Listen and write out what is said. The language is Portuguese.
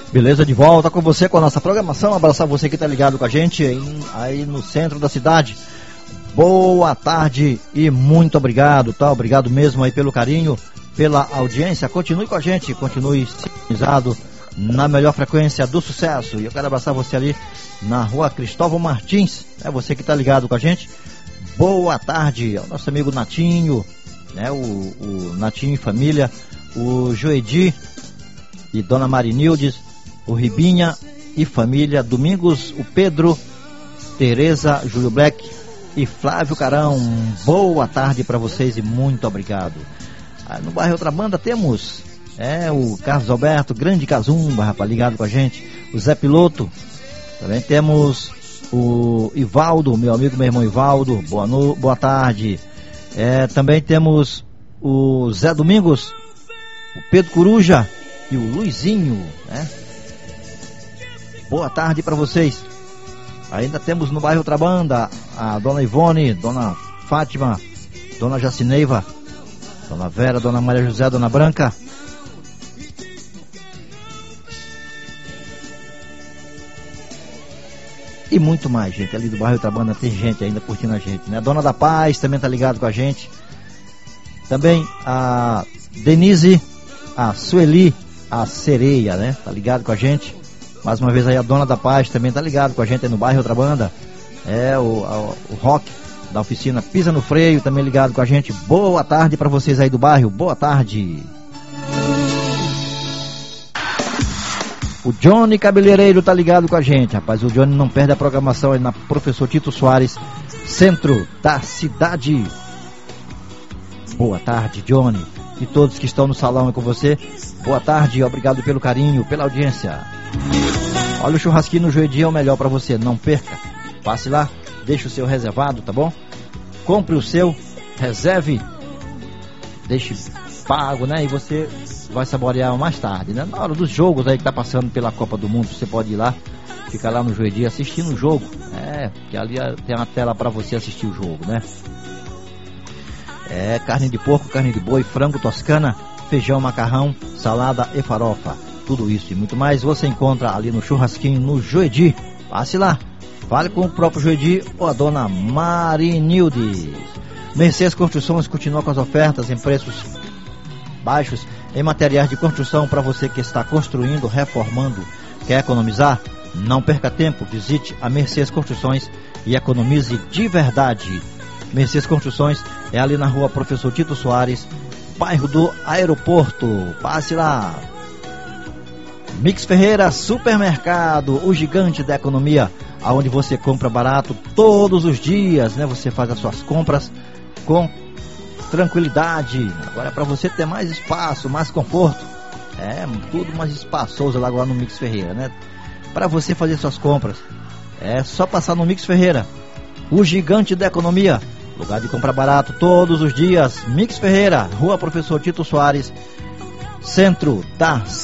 Beleza, de volta com você com a nossa programação. Abraçar você que tá ligado com a gente aí no centro da cidade. Boa tarde e muito obrigado, tá? Obrigado mesmo aí pelo carinho, pela audiência. Continue com a gente, continue sintonizado na melhor frequência do sucesso. E eu quero abraçar você ali na rua Cristóvão Martins, é você que tá ligado com a gente. Boa tarde ao nosso amigo Natinho, né? O Natinho e família, o Joedi e Dona Marinildes, o Ribinha e família, Domingos, o Pedro, Tereza, Júlio Black e Flávio Carão. Boa tarde para vocês e muito obrigado. No bairro Outra Banda temos o Carlos Alberto, grande Cazumba, rapaz, ligado com a gente. O Zé Piloto. Também temos o Ivaldo, meu amigo, meu irmão Ivaldo. Boa tarde. Também temos o Zé Domingos, o Pedro Coruja e o Luizinho, né? Boa tarde para vocês. Ainda temos no bairro Outra Banda a Dona Ivone, Dona Fátima, Dona Jacineiva, Dona Vera, Dona Maria José, Dona Branca. E muito mais, gente. Ali do bairro Outra Banda tem gente ainda curtindo a gente, né? A Dona da Paz também tá ligado com a gente. Também a Denise, a Sueli, a Sereia, né? Tá ligado com a gente. Mais uma vez aí a Dona da Paz também tá ligado com a gente aí no bairro Outra Banda. O Rock da oficina Pisa no Freio também ligado com a gente. Boa tarde pra vocês aí do bairro. Boa tarde. O Johnny Cabeleireiro tá ligado com a gente, rapaz. O Johnny não perde a programação aí na Professor Tito Soares, centro da cidade. Boa tarde, Johnny. E todos que estão no salão aí com você, boa tarde, obrigado pelo carinho, pela audiência. Olha, o churrasquinho no Joedi é o melhor pra você, não perca. Passe lá, deixe o seu reservado, tá bom? Compre o seu, reserve, deixe pago, né? E você vai saborear mais tarde, né? Na hora dos jogos aí que tá passando pela Copa do Mundo, você pode ir lá, ficar lá no Joedi assistindo o jogo. Que ali tem uma tela pra você assistir o jogo, né? Carne de porco, carne de boi, frango toscana, feijão, macarrão, salada e farofa. Tudo isso e muito mais você encontra ali no churrasquinho no Joedi. Passe lá, fale com o próprio Joedi ou a Dona Marinildes. Mercedes Construções continua com as ofertas em preços baixos em materiais de construção para você que está construindo, reformando, quer economizar? Não perca tempo, visite a Mercedes Construções e economize de verdade. Mercedes Construções é ali na rua Professor Tito Soares, bairro do Aeroporto. Passe lá. Mix Ferreira Supermercado, o gigante da economia, aonde você compra barato todos os dias, né? Você faz as suas compras com tranquilidade. Agora é para você ter mais espaço, mais conforto. Tudo mais espaçoso lá agora no Mix Ferreira, né? Para você fazer suas compras, é só passar no Mix Ferreira, o gigante da economia. Lugar de comprar barato todos os dias. Mix Ferreira, rua Professor Tito Soares, centro da